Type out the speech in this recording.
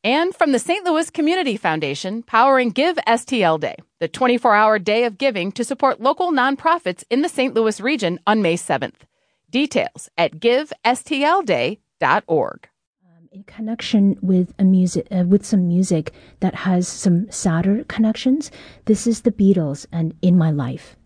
And from the St. Louis Community Foundation, powering Give STL Day, the 24-hour day of giving to support local nonprofits in the St. Louis region on May 7th. Details at givestlday.org. In connection with with some music that has some sadder connections, this is the Beatles and In My Life.